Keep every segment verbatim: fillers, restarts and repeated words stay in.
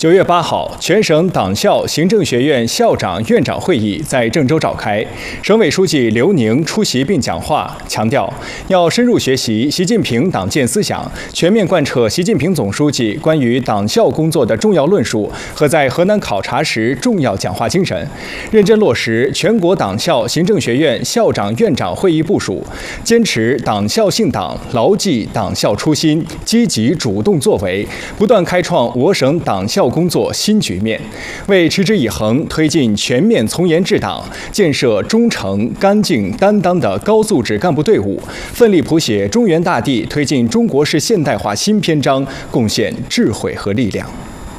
九月八号，全省党校行政学院校长、院长会议在郑州召开。省委书记刘宁出席并讲话，强调要深入学习习近平党建思想，全面贯彻习近平总书记关于党校工作的重要论述和在河南考察时重要讲话精神，认真落实全国党校行政学院校长、院长会议部署，坚持党校信党，牢记党校初心，积极主动作为，不断开创我省党校工作新局面，为持之以恒推进全面从严治党，建设忠诚、干净、担当的高素质干部队伍，奋力谱写中原大地推进中国式现代化新篇章，贡献智慧和力量。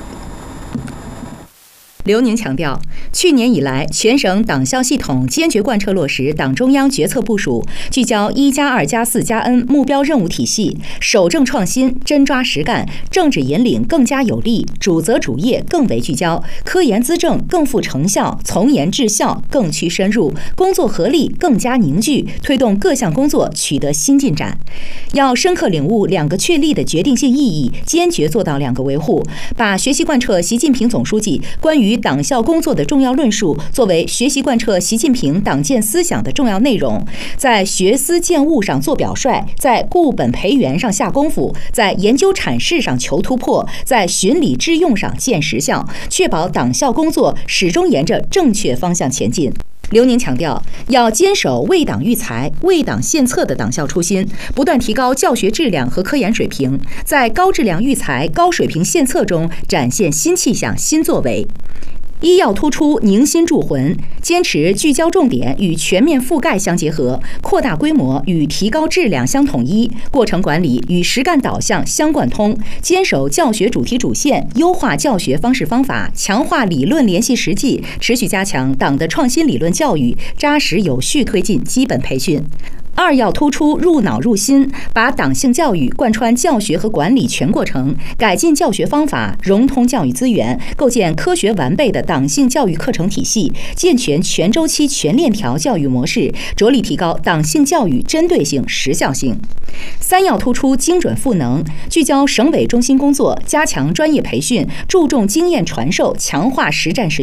刘宁强调，去年以来，全省党校系统坚决贯彻落实党中央决策部署，聚焦一加二加四加 N 目标任务体系，守正创新，真抓实干，政治引领更加有力，主责主业更为聚焦，科研资政更富成效，从严治校更趋深入，工作合力更加凝聚，推动各项工作取得新进展。要深刻领悟两个确立的决定性意义，坚决做到两个维护，把学习贯彻习近平总书记关于党校工作的重要论述作为学习贯彻习近平党建思想的重要内容，在学思践悟上做表率，在固本培元上下功夫，在研究阐释上求突破，在循理致用上见实效，确保党校工作始终沿着正确方向前进。刘宁强调，要坚守为党育才、为党献策的党校初心，不断提高教学质量和科研水平，在高质量育才、高水平献策中展现新气象、新作为。一要突出凝心铸魂，坚持聚焦重点与全面覆盖相结合，扩大规模与提高质量相统一，过程管理与实干导向相贯通，坚守教学主题主线，优化教学方式方法，强化理论联系实际，持续加强党的创新理论教育，扎实有序推进基本培训。二要突出入脑入心，把党性教育贯穿教学和管理全过程，改进教学方法，融通教育资源，构建科学完备的党性教育课程体系，健全全周期全链条教育模式，着力提高党性教育针对性、时效性。三要突出精准赋能，聚焦省委中心工作，加强专业培训，注重经验传授，强化实战实